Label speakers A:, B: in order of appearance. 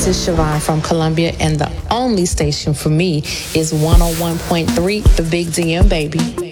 A: This is Siobhan from Columbia, and the only station for me is 101.3, the Big DM, baby.